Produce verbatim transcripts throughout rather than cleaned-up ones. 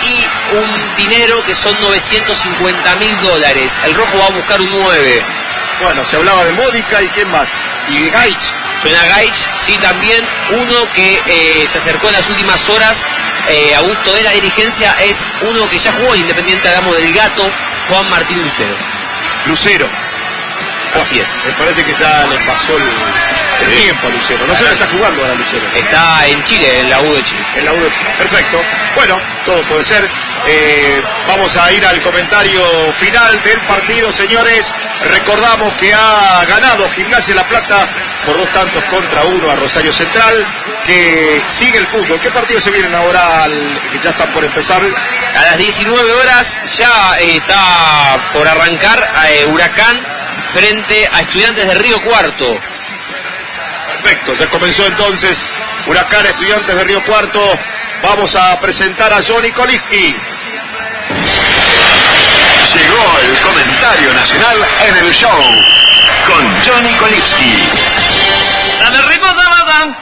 y un dinero que son novecientos cincuenta mil dólares. El rojo va a buscar un nueve. Bueno, se hablaba de Módica y quién más. Y Gaich. Suena Gaich, sí, también. Uno que eh, se acercó en las últimas horas eh, a gusto de la dirigencia es uno que ya jugó en Independiente, hablamos del Gato, Juan Martín Lucero. Lucero. Así es. Me parece que ya le pasó el, el tiempo a Lucero. No sé dónde está jugando ahora Lucero. Está en Chile, en la U de Chile. En la U de Chile. Perfecto. Bueno, todo puede ser. Eh, vamos a ir al comentario final del partido, señores. Recordamos que ha ganado Gimnasia La Plata por dos tantos contra uno a Rosario Central, que sigue el fútbol. ¿Qué partidos se vienen ahora al, que ya están por empezar? A las diecinueve horas ya eh, está por arrancar eh, Huracán frente a Estudiantes de Río Cuarto. Perfecto, ya comenzó entonces Huracán, Estudiantes de Río Cuarto. Vamos a presentar a Johnny Kolitsky. Llegó el comentario nacional en el show con Johnny Kolitsky. ¡Dame ritmo, Samazán!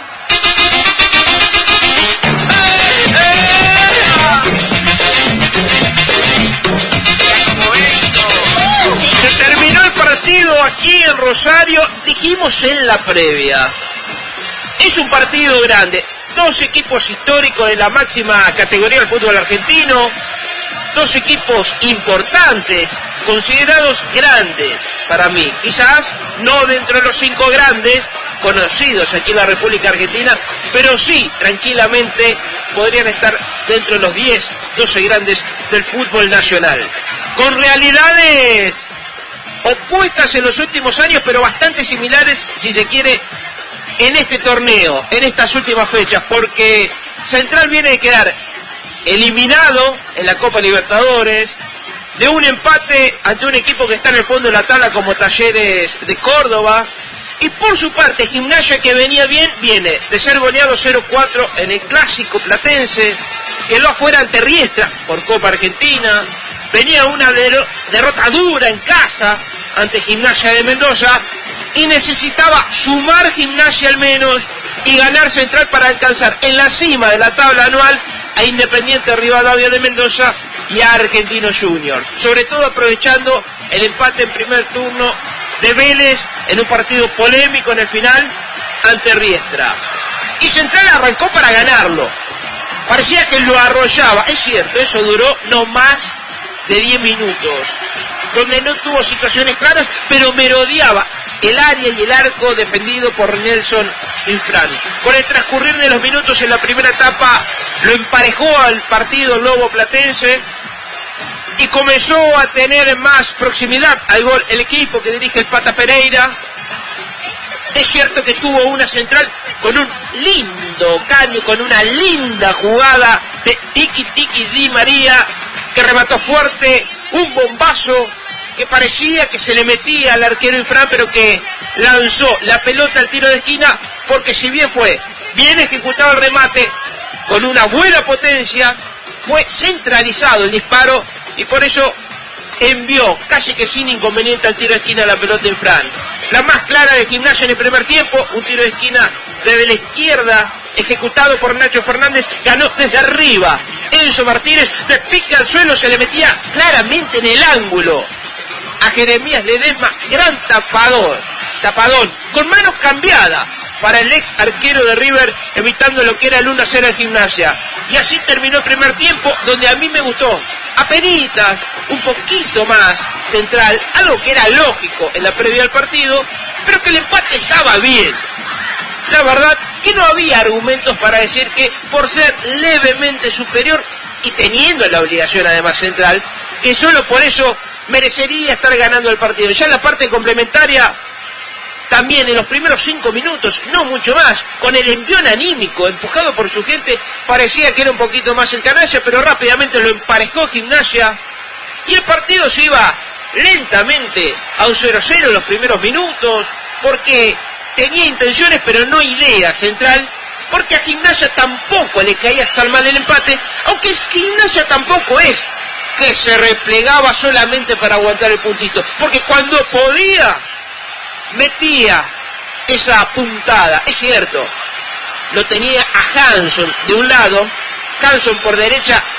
Se terminó el partido aquí en Rosario, dijimos en la previa. Es un partido grande, dos equipos históricos de la máxima categoría del fútbol argentino, dos equipos importantes, considerados grandes para mí, quizás no dentro de los cinco grandes conocidos aquí en la República Argentina, pero sí, tranquilamente podrían estar dentro de los diez, doce grandes del fútbol nacional, con realidades opuestas en los últimos años, pero bastante similares, si se quiere, en este torneo, en estas últimas fechas, porque Central viene de quedar eliminado en la Copa Libertadores, de un empate ante un equipo que está en el fondo de la tabla como Talleres de Córdoba, y por su parte Gimnasia, que venía bien, viene de ser goleado cero cuatro en el clásico platense, quedó afuera ante Riestra por Copa Argentina, venía una der- derrota dura en casa ante Gimnasia de Mendoza, y necesitaba sumar Gimnasia al menos y ganar Central para alcanzar en la cima de la tabla anual a Independiente Rivadavia de Mendoza y a Argentinos Juniors, sobre todo aprovechando el empate en primer turno de Vélez en un partido polémico en el final ante Riestra. Y Central arrancó para ganarlo, parecía que lo arrollaba, es cierto, eso duró no más de diez minutos, donde no tuvo situaciones claras, pero merodeaba el área y el arco defendido por Nelson Infran. Con el transcurrir de los minutos en la primera etapa lo emparejó al partido el Lobo Platense y comenzó a tener más proximidad al gol el equipo que dirige el Pata Pereira. Es cierto que tuvo una Central con un lindo caño, con una linda jugada de Tiki Tiki Di María, que remató fuerte, un bombazo que parecía que se le metía al arquero Infran, pero que lanzó la pelota al tiro de esquina, porque si bien fue bien ejecutado el remate, con una buena potencia, fue centralizado el disparo, y por eso envió casi que sin inconveniente al tiro de esquina la pelota Infran. La más clara de Gimnasia en el primer tiempo, un tiro de esquina desde la izquierda, ejecutado por Nacho Fernández, ganó desde arriba Enzo Martínez, de pica al suelo, se le metía claramente en el ángulo a Jeremías Ledesma, gran tapador, tapadón, con manos cambiadas para el ex arquero de River, evitando lo que era el uno a cero de Gimnasia. Y así terminó el primer tiempo, donde a mí me gustó apenitas, un poquito más Central, algo que era lógico en la previa del partido, pero que el empate estaba bien. La verdad que no había argumentos para decir que por ser levemente superior y teniendo la obligación además Central, que solo por eso merecería estar ganando el partido. Ya en la parte complementaria, también en los primeros cinco minutos, no mucho más, con el envión anímico empujado por su gente, parecía que era un poquito más el Canalla, pero rápidamente lo emparejó Gimnasia y el partido se iba lentamente a un cero cero en los primeros minutos, porque tenía intenciones pero no ideas Central, porque a Gimnasia tampoco le caía tan mal el empate, aunque Gimnasia tampoco es que se replegaba solamente para aguantar el puntito, porque cuando podía metía esa puntada, es cierto, lo tenía a Hanson de un lado, Hanson por derecha